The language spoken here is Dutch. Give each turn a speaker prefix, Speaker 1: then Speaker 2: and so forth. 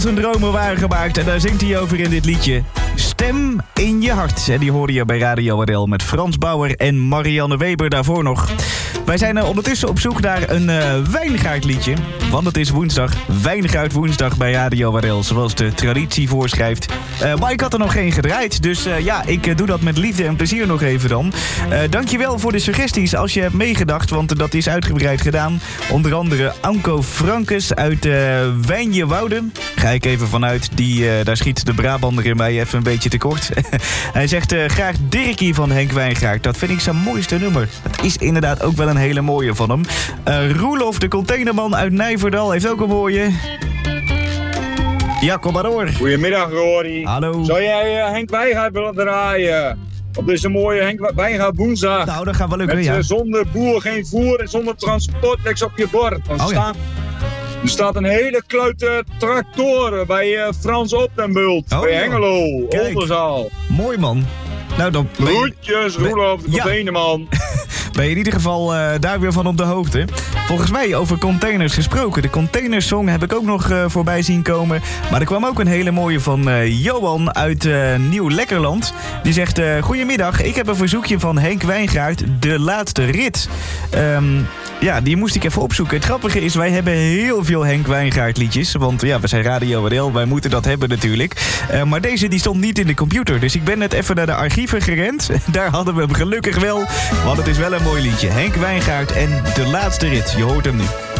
Speaker 1: Zijn dromen waren gemaakt en daar zingt hij over in dit liedje. Stem in je hart. En die hoorde je bij Radio Adel met Frans Bauer en Marianne Weber daarvoor nog. Wij zijn ondertussen op zoek naar een wijngaardliedje. Want het is woensdag, Wijngaard woensdag bij Radio Adel, zoals de traditie voorschrijft. Maar ik had er nog geen gedraaid, dus ik doe dat met liefde en plezier nog even dan. Dankjewel voor de suggesties als je hebt meegedacht, want dat is uitgebreid gedaan. Onder andere Anko Frankes uit Wijnjewouden. Ga ik even vanuit, daar schiet de Brabander in mij even een beetje tekort. Hij zegt graag Dirkie van Henk Wijngaard. Dat vind ik zijn mooiste nummer. Dat is inderdaad ook wel een hele mooie van hem. Roelof de containerman uit Nijverdal heeft ook een mooie. Ja, kom maar door.
Speaker 2: Goedemiddag, Rory.
Speaker 1: Hallo.
Speaker 2: Zou jij Henk Wijngaard willen draaien? Op deze mooie Henk Wijngaard woensdag.
Speaker 1: Nou, dat gaat wel lukken,
Speaker 2: met, zonder boer geen voer en zonder transport niks op je bord. Er staat een hele kluit tractoren bij Frans Optenbult. Bij Hengelo, Oldenzaal.
Speaker 1: Mooi, man. Nou, dan
Speaker 2: groetjes, Roelof, de containerman.
Speaker 1: Ben je in ieder geval daar weer van op de hoogte. Volgens mij over containers gesproken. De containersong heb ik ook nog voorbij zien komen. Maar er kwam ook een hele mooie van Johan uit Nieuw-Lekkerland. Die zegt, goedemiddag, ik heb een verzoekje van Henk Wijngaard, De Laatste Rit. Die moest ik even opzoeken. Het grappige is, wij hebben heel veel Henk Wijngaard liedjes. Want we zijn Radio Adel, wij moeten dat hebben natuurlijk. Maar deze die stond niet in de computer. Dus ik ben net even naar de archieven gerend. Daar hadden we hem gelukkig wel. Want het is wel een mooi liedje. Henk Wijngaard en De Laatste Rit. Je hoort hem nu.